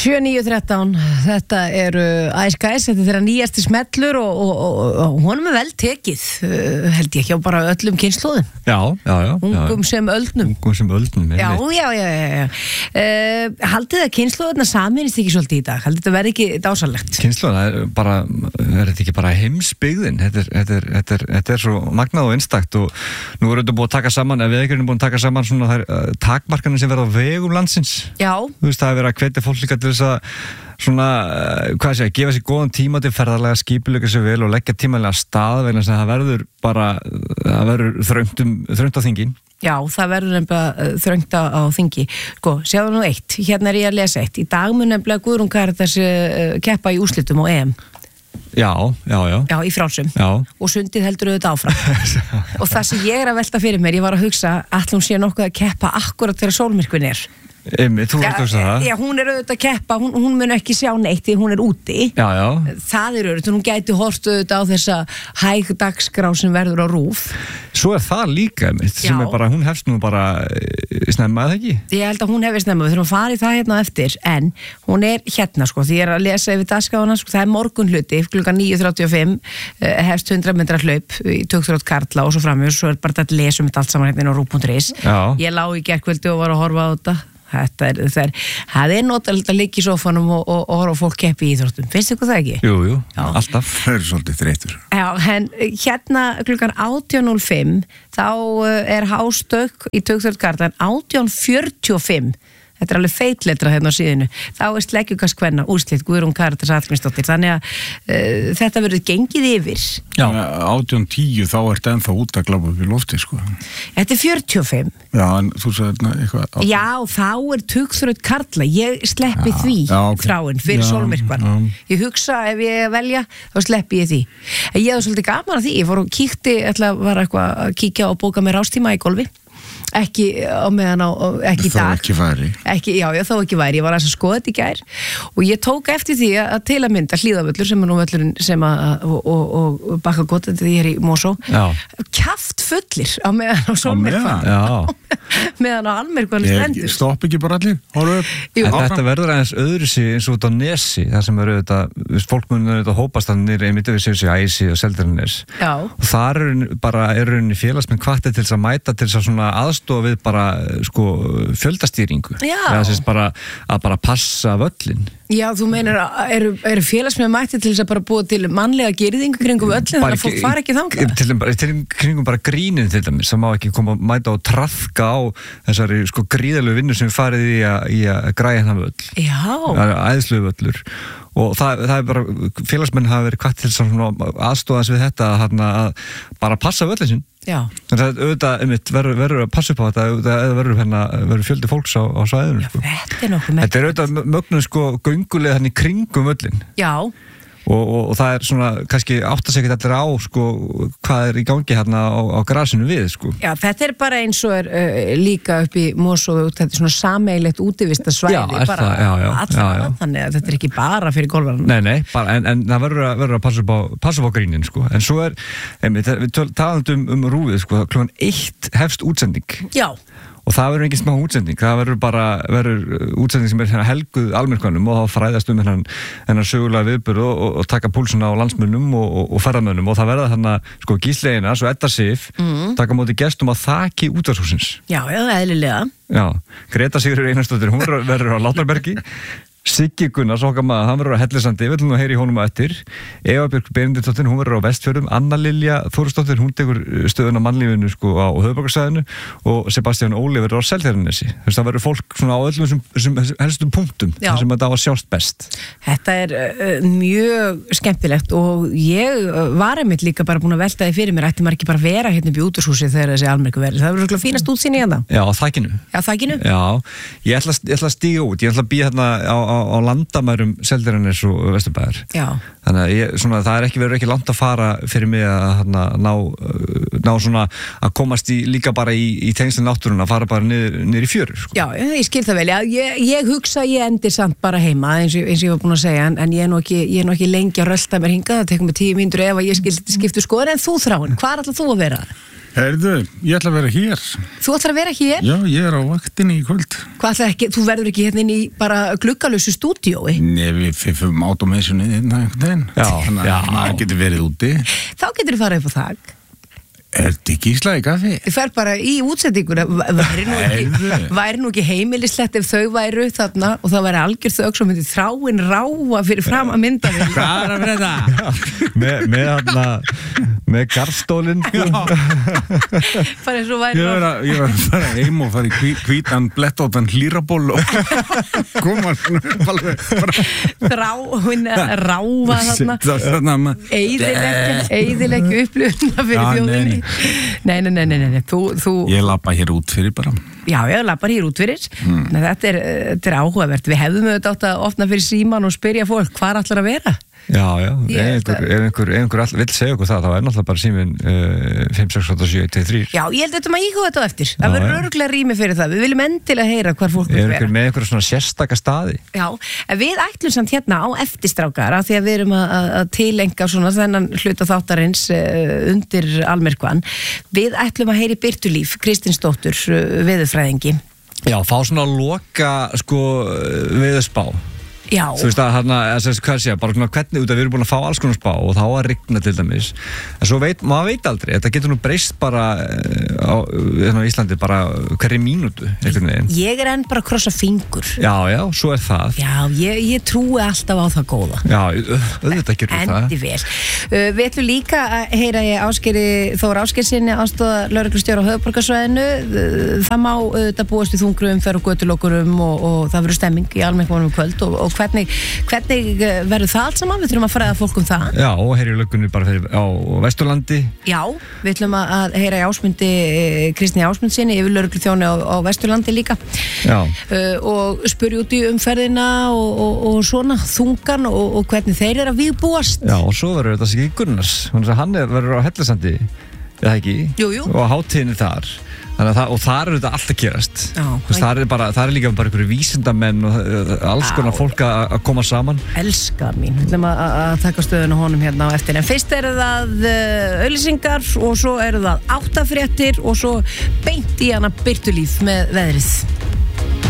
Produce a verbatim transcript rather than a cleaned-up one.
sjö níu þrettán, þetta eru Ice Guys, þetta er þeirra nýjasti smellur og, og, og, og honum er vel tekið, uh, held ég ekki á bara öllum kynslóðum. Já, já, já. Ungum já. sem öldnum. Ungum sem öldnum. Já, já, já, já, já. Uh, haldið að kynslóðuna saminist ekki svolítið í dag? Haldið þetta verði ekki dásalegt? Kynslóðuna er bara, er þetta ekki bara heimsbyggðin? Þetta er, þetta er, þetta er, þetta er svo magnað og einstakt og nú er þetta búið að taka saman, ef við ekki erum búin að taka saman svona þær uh, takmarkanir sem verða á vegum landsins. Já. Þú veist, það er verið að hvetja fólk líka til þess að svona, hvað sé ég, gefa sér góðan tíma til ferðarlega, skipuleika sér vel og leggja tímalega stað vegna þess að það verður bara, það verður þröngt um, þröngt á þingi. Já, það verður nefnilega þröngt á þingi. Sko, sjáðu nú eitt, hérna er ég að lesa eitt. Í dag mun nefnilega Guðrún Karítas uh, keppa í úrslitum á E M. Já, já, já. Já, í frálsum. Já. Og sundið heldur auðvitað áfram. Og það sem ég er að velta fyrir mér, ég var að hugsa, ætli hún sé nokkuð að keppa akkurat þegar sólmyrkvinn er. Einmitt, þú veit þessu það. Já, hún er auðvitað að keppa, hún, hún mun ekki sjá neitt því hún er úti. Já, já. Það er auðvitað, hún gæti horft auðvitað á þessa hæg dagskrá sem verður á RÚV. Svo er það líka, einmitt, sem er bara, hún hefst nú bara snemma, eða ekki? Ég held að hún hefði snemma, við þurfum að fara í það hérna eftir, en hún er hérna, sko, því ég er að lesa yfir dagskrána, sko, það er morgun hluti, klukkan níu þrjátíu og fimm, hefst hundrað metra hlaup í tökþrótt karla og svo framjur, svo er bara að lesa um þetta allt saman hérna á rúv punktur is. Ég lá í gærkvöldi og var að horfa á þetta. Þetta er, það er, það er notalegt að liggja í sófanum og, og, og horfa á fólk keppi í íþróttum. Finnst ykkur það ekki? Jú, jú, já. Alltaf. Það er svolítið þreytur. Já, en hérna klukkan átján núll fimm þá er hástökk í tökþrótt karlan átján fjörutíu og fimm. Þetta er alveg feitletra hérna á síðinu. Þá er sleggjukastkvenna úrslit Guðrún Karítas Hallgrímsdóttir. Þannig að uh, þetta verður gengið yfir. Já, átján tíu þá ert ennþá út að glápa upp í lofti, sko. Þetta er fjörutíu og fimm. Já, en þú sagði eitthvað... átján. Já, þá er tökþrótt karla. Ég sleppi já, því já, okay. Þráin fyrir sólmyrkvann. Ég hugsa ef ég velja, þá sleppi ég því. En ég hef svolítið gaman að því. Ég fór og kíkti, ætla að var eitthvað að kíkja og bóka mér ástíma í golfi. Ekki á meðan á, ekki í dag. Þó ekki væri. Ekki, já, já, þó ekki væri. Ég var að skoða þetta í gær og ég tók eftir því að til að mynda Hlíðavöllur sem er nú völlurinn sem að og, og, og Bakkagott, þetta er í Mosó. Kjaft fullir á meðan á sólmyrkvann. Meðan á almyrkvann stendur. Stopp ekki bara allir, horfa upp. Þetta verður aðeins öðru sig eins og út á Nesi, það sem eru þetta, fólk munir auðvitað hópast þannig einmitt við séu sig Æsi og Seltjarnarnes. Já. Og þar er bara, er rauninni félagsmenn hvattir til þess að mæta til þess að svona aðstofa við bara, sko, fjöldastýringu. Já. Það sést bara að bara passa völlin. Já, þú meinar að eru, eru félagsmenn mætti til þess að bara búa til mannlega girðingu kringum völlin þannig að fólk fara ekki þangað? Til, til kringum bara grínin til dæmis, það má ekki koma að mæta og traðka á þessari sko gríðalegu vinnu sem farið í að, í að græja hennar völl. Já. Það er æðslegu völlur. Og það, það er bara, félagsmenn hafa verið hvatt til aðstofans við þetta að, að bara passa völlin sinn. Já. Þannig að auðvitað, einmitt, verður, verður að passa upp á þetta eða verður, hérna, verður fjöldi fólks á, á svæðinu. Já, sko. Þetta er nokkuð með. Þetta er auðvitað mögnum sko göngulega þannig kringum völlin. Já. Og, og, og það er svona, kannski áttast ekkert allir á, sko, hvað er í gangi hérna á, á grasinu við, sko. Já, þetta er bara eins og er uh, líka upp í Mosó, þetta er svona sameigilegt útivistarsvæði. Já, er það, já, já. Alltaf, þannig að þetta er ekki bara fyrir golfarana. Nei, nei, bara, en, en það verður að, verður að passa upp á, passa upp á grínin, sko. En svo er, einmitt, við talaðum um, um rúfið, sko, klukkan eitt hefst útsending. Já. Og það verður engin smá útsending, það verður bara verður útsending sem er helguð almyrkvanum og þá fræðast um hennan, hennan sögulega viðburð og, og, og taka púlsuna á landsmönnum og, og, og ferðamönnum og það verða þannig sko Gísleina, svo Edda Sif, mm. taka móti gestum á þaki útvarshússins. Já, já, eðlilega. Já, Greta Sigurður Einarsdóttir, hún verður á Látrabjargi. Siggi Gunnars, okkar maður, hann verður á Hellisandi, við viljum nú heyri í honum að eftir. Eva Björk Benediktsdóttir, hún verður á Vestfjörðum. Anna Lilja Þórsdóttir, hún tekur stöðun á mannlífinu sko á höfuðborgarsvæðinu og Sebastian Óli verður á Seltjarnarnesi. Þú veist, það verður fólk svona á öllum þessum, þessum helstu punktum, þar sem þetta á að sjást best. Þetta er uh, mjög skemmtilegt og ég uh, var einmitt líka bara búin að velta því fyrir mér, ætti maður ekki bara vera hérna upp í útvarshúsi þegar þessi almyrkvi verður. Það verður fínast útsýni hérna. Já, á þakinu. Já, þakinu. Já, ég ætla, ég ætla að stíga út, ég ætla að bíða hérna á, á á landamærum Seltjarnarness og Vesturbæjar. Já. Þannig að ég, svona, það er ekki verið ekki langt að fara fyrir mig að hana, ná, ná svona að komast í, líka bara í, í tengslinn náttúruna, að fara bara niður, niður í fjörur. Sko. Já, ég skil það vel. Já, ég, ég hugsa að ég endir samt bara heima eins og, eins og ég var búin að segja, en, en ég er nú ekki, ég er nú ekki lengi að rölda mér hingað, það tekur mig tíu mínútur ef að ég skipti skoðun, en þú Þráin, hvað ætlar þú að vera? Herðu, ég ætla að vera hér. Þú ætlar að vera hér? Já, ég er á vaktinni í kvöld. Hvað ætlar ekki, þú verður ekki hérna inn í bara gluggalösu stúdíói? Nei, við fiffum automationið hérna einhvern veginn. Já, þannig að maður getur verið úti. Þá getur þú farið upp á þak. Er þetta ekki íslaði kaffi? Þið fer bara í útsettinguna, væri nú ekki, væri nú ekki heimilislegt ef þau væru þarna og það væri algjör þau svo myndi þráin ráa fyrir fram að mynda við. Hvað er að fyrir þetta? með, með þarna, með garðstólinn. Bara eins og væri Ég var að, ég var að fara heim og fara í hvítan blettóttan hlýraból og koma svona upp alveg. Þráin að ráa þarna, eyðileggja, eyðileggja upplifuna fyrir þjóðinni. Nei, nei, nei, nei, nei. Þú, þú... Ég labba hér út fyrir bara. Já, ég labbar hér út fyrir. Mm. Þetta, er, þetta er áhugavert. Við hefðum auðvitað átt að opna fyrir síman og spyrja fólk hvað ætlar að vera. Já, já, ef einhver, ef einhver, ef einhver all, vill segja okkur það, þá er náttúrulega bara síminn uh, fimm sex átta sjö eitt tvö þrjú. Já, ég held að þetta maður íhuga þetta á eftir. Það verður örugglega rými fyrir það. Við viljum endilega heyra hvar fólk vil vera. Er einhver með einhverja svona sérstaka staði? Já, en við ætlum samt hérna á eftirstrákar af því að við erum að, að tilenga svona þennan hluta þáttarins uh, undir almyrkvan. Við ætlum að heyri Birtulíf Kristinsdóttur, uh, veðurfræðingi. Já, fá svona loka sko veðurspá. Já. Þú veist að hérna, hvað sé ég, bara hvernig út að við erum búin að fá alls konar spá og þá að rigna til dæmis. En svo veit, maður veit aldrei, þetta getur nú breyst bara á, á Íslandi bara hverri mínútu, einhvern veginn. Ég er enn bara að krossa fingur. Já, já, svo er það. Já, ég, ég trúi alltaf á það góða. Já, auðvitað gerum við það. Endi vel. Uh, við ætlum líka að heyra ég Ásgeiri Þór Ásgeirssyni, aðstoða lögreglustjóra á höfuðborgarsvæðinu. Það má auðvitað búast í þungru umferð og götulokurum og, og það verður stemming í almenningum kvöld og, og hvernig, hvernig verður það allt saman? Við þurfum að fræða fólk um það. Já, og heyri löggunni bara fyrir á Vesturlandi. Já, við ætlum að heyra í Ásmundi Kristni Ásmundsinni, yfir lögregluþjóni á, á Vesturlandi líka. Já. Uh, og spurja út í umferðina og, og, og svona þungan og, og hvernig þeir eru að vígbúast. Já, og svo verður þetta ekki Gunnars. Hann er, verður á Hellisandi, eða ekki? Jú, jú. Og á hátíðinni þar. Þannig að það, og þar er þetta allt að gerast. Já, það er bara, það er líka bara einhverju vísindamenn og alls konar fólk að koma saman. Elskar mín, við ætlum að, að taka stöðuna honum hérna á eftir. En fyrst eru það auglýsingar og svo eru það áttafréttir og svo beint í hana Birtulíf með veðrið.